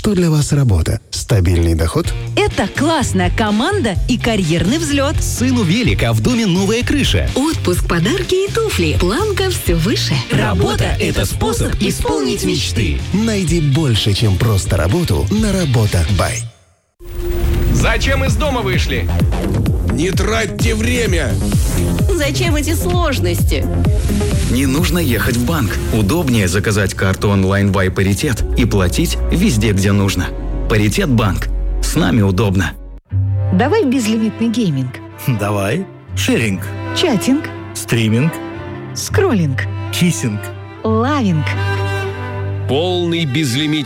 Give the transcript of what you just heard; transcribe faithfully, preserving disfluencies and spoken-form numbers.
Что для вас работа? Стабильный доход? Это классная команда и карьерный взлет. Сыну велик, а в доме новая крыша. Отпуск, подарки и туфли. Планка все выше. Работа – это способ исполнить мечты. Найди больше, чем просто работу на Работа Бай. Зачем из дома вышли? Не тратьте время! Зачем эти сложности? Не нужно ехать в банк. Удобнее заказать карту онлайн Бай Паритет и платить везде, где нужно. Паритет банк. С нами удобно. Давай безлимитный гейминг. Давай. Шеринг. Чатинг. Стриминг. Скроллинг. Киссинг. Лавинг. Полный безлимит